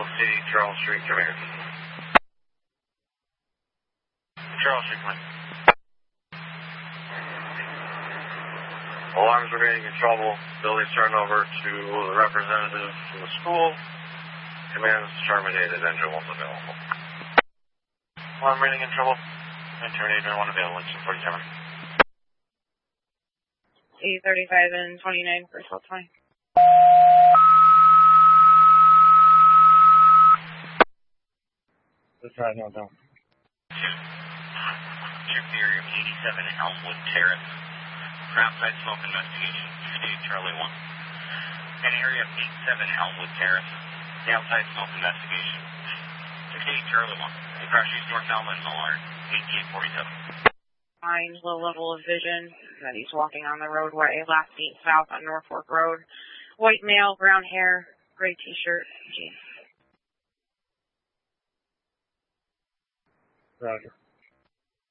City, Charles Street, come here. Charles Street, come in. Alarms are getting in trouble. Building's turned over to the representative from the school. Command's terminated. Engine 1's available. Alarm rating in trouble. And terminated. 1 available. Engine 47. 835 and 29 for 1220. Let's try it now, down. Check the area of 87 Elmwood Terrace. For outside smoke investigation, 58 Charlie 1. And area of 87 Elmwood Terrace. The outside smoke investigation, 68 Charlie 1. The crash east north Elmwood alert, 8847. Find low level of vision that he's walking on the roadway, last feet south on Norfolk Road. White male, brown hair, gray t-shirt, jeans. Roger.